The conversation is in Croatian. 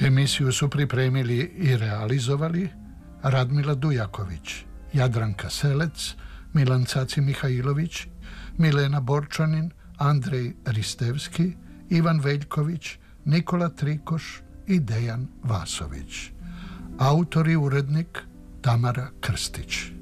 Emisiju su pripremili i realizovali Radmila Dujaković, Jadranka Selec, Milan Caci Mihajlović, Milena Borčanin, Andrej Ristevski, Ivan Veljković, Nikola Trikoš i Dejan Vasović. Autor i urednik Tamara Krstić.